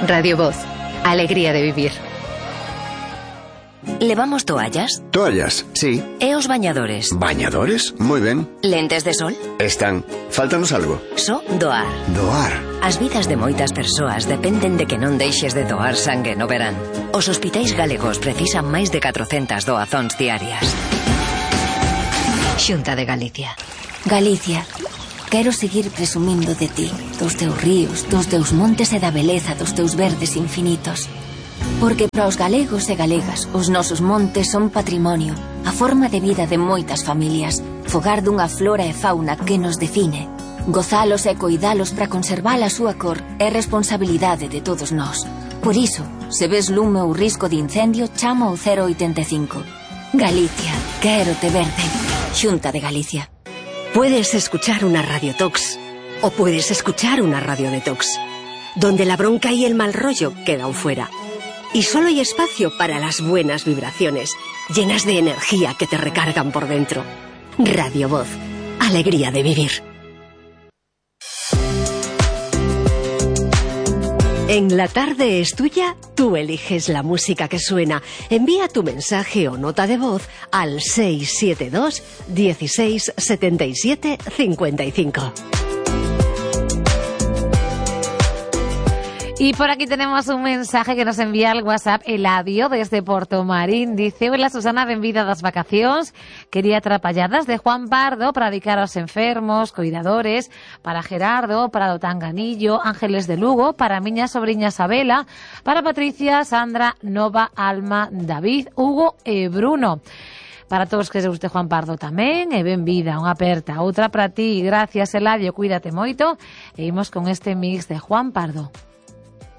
Radio Voz. Alegría de vivir. ¿Levamos toallas? Toallas, sí. E os bañadores? ¿Bañadores? Muy ben. Lentes de sol? Están. Fáltanos algo. Só doar. Doar. As vidas de moitas persoas dependen de que non deixes de doar sangue no verán. Os hospitais galegos precisan máis de 400 doazóns diarias. Xunta de Galicia. Galicia, quero seguir presumindo de ti, dos teus ríos, dos teus montes e da beleza dos teus verdes infinitos. Porque para os galegos e galegas, os nosos montes son patrimonio, a forma de vida de moitas familias, fogar dunha flora e fauna que nos define. Gozalos e coidalos para conservar a súa cor é responsabilidade de todos nós. Por iso, se ves lume ou risco de incendio, chama ao 085. Galicia, quero te verde. Xunta de Galicia. Puedes escuchar una radiotox o puedes escuchar una radiodetox, donde la bronca y el mal rollo quedan fuera. Y solo hay espacio para las buenas vibraciones, llenas de energía que te recargan por dentro. Radio Voz. Alegría de vivir. En La Tarde es Tuya, tú eliges la música que suena. Envía tu mensaje o nota de voz al 672 16 77 55. Y por aquí tenemos un mensaje que nos envía al WhatsApp Eladio desde Portomarín. Dice: hola Susana, benvida das vacacións. Quería trapalladas de Juan Pardo para dedicar aos enfermos, cuidadores, para Gerardo, para do Tanganillo, Ángeles de Lugo, para miña sobrinha Sabela, para Patricia, Sandra, Nova, Alma, David, Hugo e Bruno. Para todos que se guste Juan Pardo tamén, e benvida, unha aperta. Outra para ti, gracias Eladio, cuídate moito. E imos con este mix de Juan Pardo.